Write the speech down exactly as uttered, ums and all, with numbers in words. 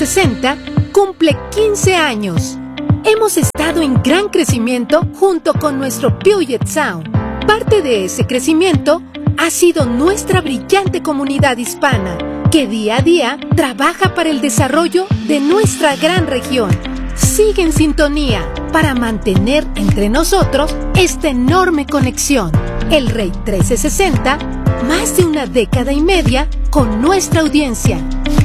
sesenta cumple quince años. Hemos estado en gran crecimiento junto con nuestro Puget Sound. Parte de ese crecimiento ha sido nuestra brillante comunidad hispana, que día a día trabaja para el desarrollo de nuestra gran región. Sigue en sintonía para mantener entre nosotros esta enorme conexión. El Rey trece sesenta, más de una década y media con nuestra audiencia.